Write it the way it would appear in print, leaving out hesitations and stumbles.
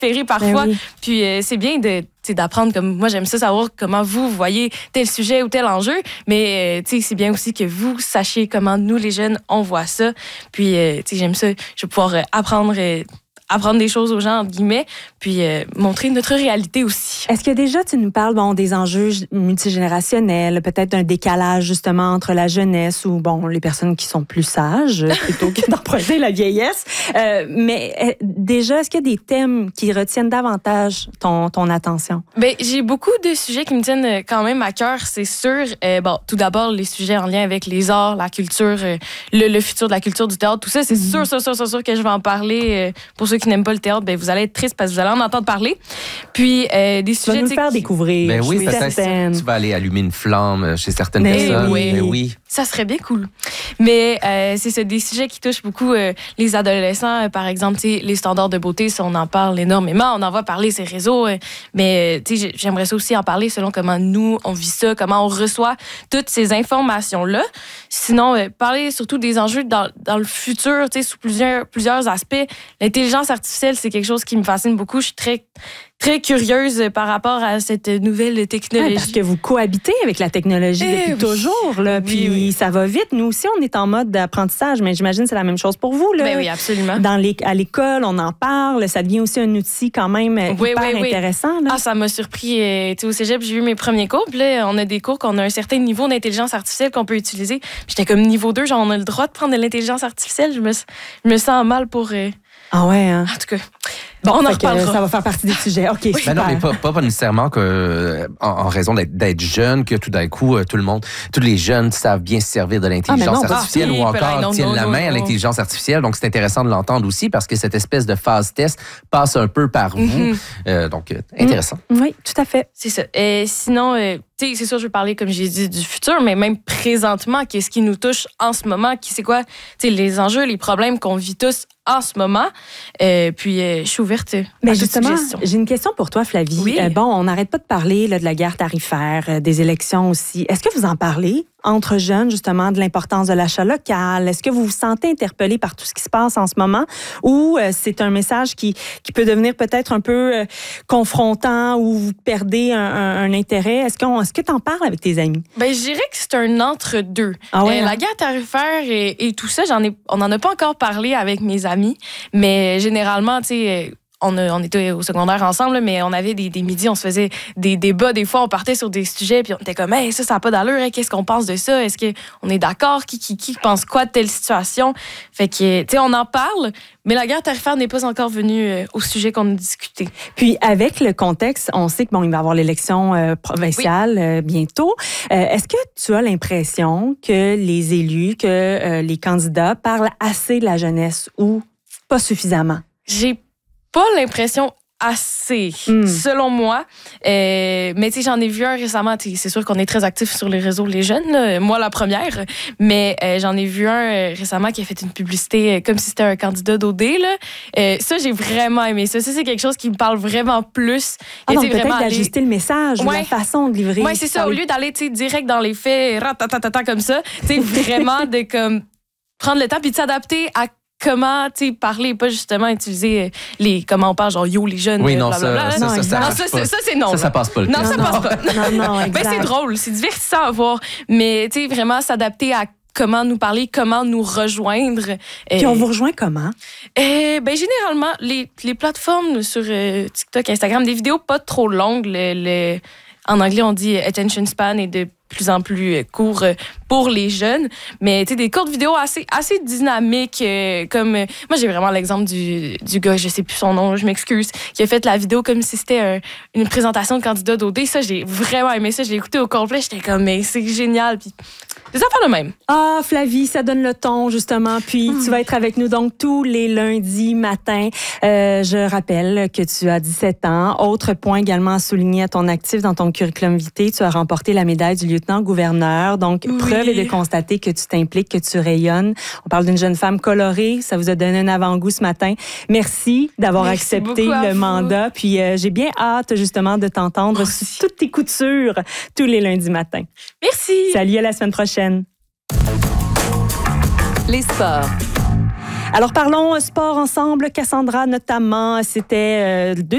désespéré parfois. Oui. Puis c'est bien d'apprendre, comme moi j'aime ça, savoir comment vous voyez tel sujet ou tel enjeu, mais c'est bien aussi que vous sachiez comment nous les jeunes on voit ça. Puis j'aime ça, je vais pouvoir apprendre des choses aux gens, entre guillemets, puis montrer notre réalité aussi. Est-ce que déjà, tu nous parles des enjeux multigénérationnels, peut-être d'un décalage justement entre la jeunesse ou les personnes qui sont plus sages plutôt que d'emprunter la vieillesse. Mais déjà, est-ce qu'il y a des thèmes qui retiennent davantage ton attention? Bien, j'ai beaucoup de sujets qui me tiennent quand même à cœur, c'est sûr. Tout d'abord, les sujets en lien avec les arts, la culture, le futur de la culture du théâtre, tout ça, c'est sûr que je vais en parler pour ceux qui n'aiment pas le théâtre, vous allez être triste parce que vous allez en entendre parler. Puis, des sujets... Tu vas nous faire découvrir. Ben oui, peut-être tu vas aller allumer une flamme chez certaines personnes. Oui. Ça serait bien cool. Mais c'est ça, des sujets qui touchent beaucoup les adolescents. Par exemple, les standards de beauté, ça, on en parle énormément. On en va parler ces réseaux. Mais j'aimerais ça aussi en parler selon comment nous, on vit ça, comment on reçoit toutes ces informations-là. Sinon, parler surtout des enjeux dans le futur, sous plusieurs aspects. L'intelligence artificielle, c'est quelque chose qui me fascine beaucoup. Je suis très, très curieuse par rapport à cette nouvelle technologie. Ouais, parce que vous cohabitez avec la technologie depuis toujours. Là, puis ça va vite. Nous aussi, on est en mode d'apprentissage, mais j'imagine que c'est la même chose pour vous. Là. Ben oui, absolument. À l'école, on en parle. Ça devient aussi un outil quand même hyper intéressant. Là. Ah, ça m'a surpris. Au cégep, j'ai eu mes premiers cours. Puis là, on a des cours qu'on a un certain niveau d'intelligence artificielle qu'on peut utiliser. J'étais comme niveau 2, genre on a le droit de prendre de l'intelligence artificielle. Je me sens mal pour... Ah ouais, hein? En tout cas, on en reparlera. Ça va faire partie des sujets. OK, super. Ben non, mais pas nécessairement que, en raison d'être jeune, que tout d'un coup, tous les jeunes savent bien se servir de l'intelligence artificielle ou encore tiennent la main à l'intelligence artificielle. Donc, c'est intéressant de l'entendre aussi parce que cette espèce de phase test passe un peu par vous. Donc, intéressant. Oui, tout à fait. C'est ça. Sinon, c'est sûr, je vais parler, comme j'ai dit, du futur, mais même présentement, qu'est-ce qui nous touche en ce moment? C'est quoi les enjeux, les problèmes qu'on vit tous en ce moment? Puis, je suis ouverte à toute suggestion. J'ai une question pour toi, Flavie. Oui. On n'arrête pas de parler de la guerre tarifaire, des élections aussi. Est-ce que vous en parlez entre jeunes, justement, de l'importance de l'achat local? Est-ce que vous vous sentez interpellé par tout ce qui se passe en ce moment? Ou c'est un message qui peut devenir peut-être un peu confrontant ou vous perdez un intérêt? Est-ce que tu en parles avec tes amis? Ben, je dirais que c'est un entre-deux. Ah ouais, la guerre tarifaire et tout ça, on n'en a pas encore parlé avec mes amis, mais généralement, on était au secondaire ensemble, mais on avait des midis, on se faisait des débats. Des fois, on partait sur des sujets, puis on était comme, hey, ça n'a pas d'allure, qu'est-ce qu'on pense de ça? Est-ce qu'on est d'accord? Qui pense quoi de telle situation? Fait que, on en parle, mais la guerre tarifaire n'est pas encore venue au sujet qu'on a discuté. Puis, avec le contexte, on sait qu'il va y avoir l'élection provinciale bientôt. Est-ce que tu as l'impression que les élus, que les candidats parlent assez de la jeunesse ou pas suffisamment? J'ai pas l'impression assez, selon moi. Mais j'en ai vu un récemment. C'est sûr qu'on est très actifs sur les réseaux, les jeunes. Là, moi, la première. Mais j'en ai vu un récemment qui a fait une publicité comme si c'était un candidat d'OD. Ça, j'ai vraiment aimé ça. Ça, c'est quelque chose qui me parle vraiment plus. Donc, peut-être d'ajuster le message, la façon de livrer. Oui, c'est ça. Au lieu d'aller direct dans les faits, comme ça, vraiment de prendre le temps puis de s'adapter à comment parler, pas justement utiliser comment on parle, genre yo les jeunes. Oui, non, blablabla. Ça, c'est non. Ça passe pas le temps. Non, ça passe pas. Non, exact. C'est drôle, c'est divertissant à voir, mais vraiment s'adapter à comment nous parler, comment nous rejoindre. Puis on vous rejoint comment? Généralement, les plateformes sur TikTok, Instagram, des vidéos pas trop longues. En anglais, on dit attention span est de plus en plus court pour les jeunes. Mais des courtes vidéos assez dynamiques. Comme moi, j'ai vraiment l'exemple du gars, je sais plus son nom, je m'excuse, qui a fait la vidéo comme si c'était une présentation de candidat d'OD. Ça, j'ai vraiment aimé ça. Je l'ai écouté au complet. J'étais comme, mais c'est génial. Puis des affaires de même. Ah, Flavie, ça donne le ton, justement. Puis tu vas être avec nous donc tous les lundis matin. Je rappelle que tu as 17 ans. Autre point également à souligner à ton actif dans ton curriculum vitae, tu as remporté la médaille du lieutenant-gouverneur. Donc, preuve est de constater que tu t'impliques, que tu rayonnes. On parle d'une jeune femme colorée. Ça vous a donné un avant-goût ce matin. Merci d'avoir accepté le mandat. Puis j'ai bien hâte, justement, de t'entendre sur toutes tes coutures tous les lundis matins. Merci. Salut, à la semaine prochaine. Les sports. Alors, parlons sport ensemble. Cassandra, notamment, c'était